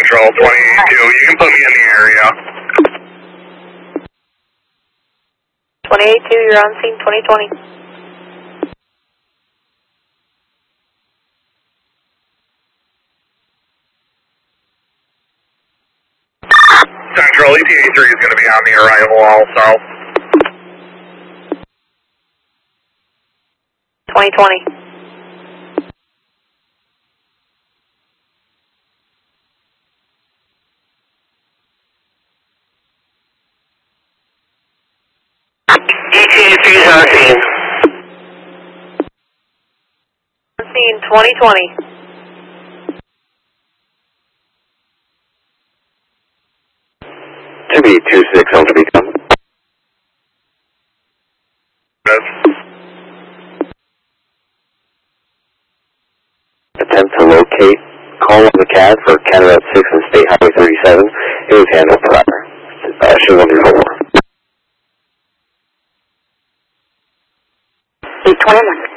Central, 28-2. You can put me in the area. 28-2, you're on scene, 2020. Central, ETA 3 is going to be on the arrival also. 2020. ETA 3 is on scene. On scene, 2020. To be 26 on to become. Attempt to locate, call on the CAD for Canada 6 and State Highway 37. It was handled prior. Should on your home. 821.